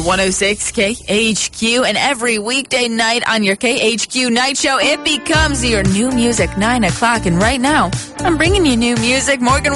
106 KHQ, and every weekday night on your KHQ Night Show, it becomes your new music 9 o'clock. And right now, I'm bringing you new music. Morgan